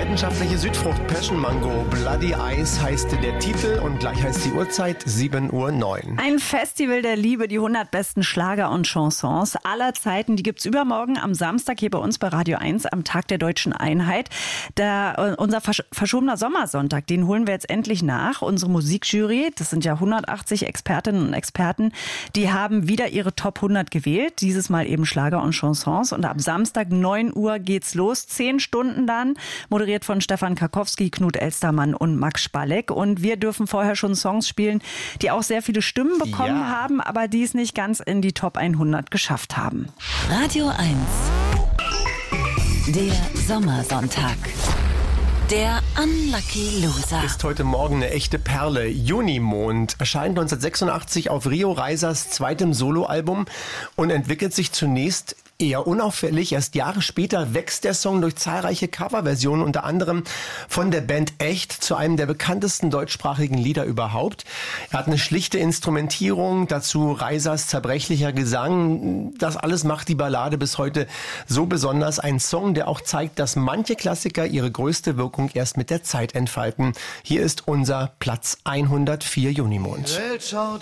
leidenschaftliche Südfrucht Passion Mango. Bloody Eyes heißt der Titel und gleich heißt die Uhrzeit 7:09 Uhr. Ein Festival der Liebe, die 100 besten Schlager und Chansons aller Zeiten, die gibt's übermorgen am Samstag hier bei uns bei Radio 1 am Tag der Deutschen Einheit. Unser verschobener Sommersonntag, den holen wir jetzt endlich nach. Unsere Musikjury, das sind ja 180 Expertinnen und Experten, die haben wieder ihre Top 100 gewählt. Dieses Mal eben Schlager und Chansons. Und ab Samstag 9 Uhr geht's los. 10 Stunden dann. Moderiert von Stefan Karkowski, Knut Elstermann und Max Spalleck. Und wir dürfen vorher schon Songs spielen, die auch sehr viele Stimmen bekommen haben, aber die es nicht ganz in die Top 100 geschafft haben. Radio 1. Der Sommersonntag. Der Unlucky Loser. Ist heute Morgen eine echte Perle. Junimond erscheint 1986 auf Rio Reisers zweitem Soloalbum und entwickelt sich zunächst eher unauffällig. Erst Jahre später wächst der Song durch zahlreiche Coverversionen, unter anderem von der Band Echt, zu einem der bekanntesten deutschsprachigen Lieder überhaupt. Er hat eine schlichte Instrumentierung, dazu Reisers zerbrechlicher Gesang. Das alles macht die Ballade bis heute so besonders. Ein Song, der auch zeigt, dass manche Klassiker ihre größte Wirkung erst mit der Zeit entfalten. Hier ist unser Platz 104 Junimond.